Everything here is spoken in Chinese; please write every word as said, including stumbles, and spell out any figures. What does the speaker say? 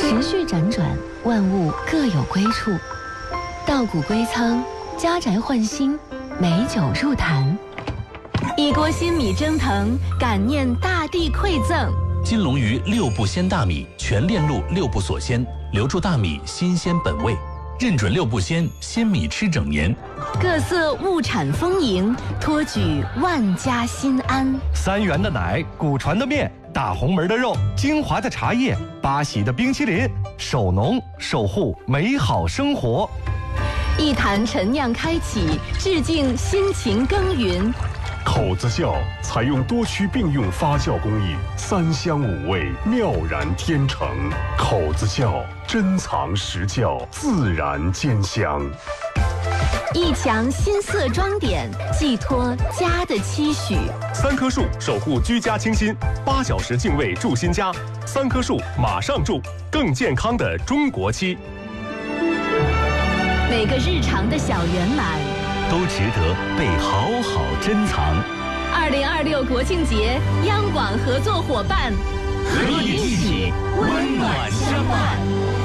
时序辗转，万物各有归处。稻谷归仓，家宅换新，美酒入坛。一锅新米蒸腾，感念大地馈赠。 金龙鱼六步鲜大米，全链路六步锁鲜，留住大米新鲜本味。认准六步鲜，鲜米吃整年。 各色物产丰盈，托举万家心安。 三元的奶，古传的面，大红门的肉，金华的茶叶，八喜的冰淇淋，守农守护美好生活。 一坛陈酿开启，致敬辛勤耕耘。 口子窖采用多区并用发酵工艺，三香五味，妙然天成。口子窖珍藏实窖，自然兼香。 一墙新色装点，寄托家的期许。 三棵树守护居家清新，八小时净味住新家。三棵树马上住，更健康的中国期。 每个日常的小圆满， 都值得被好好珍藏。 二零二六国庆节，央广合作伙伴， 和你一起温暖相伴。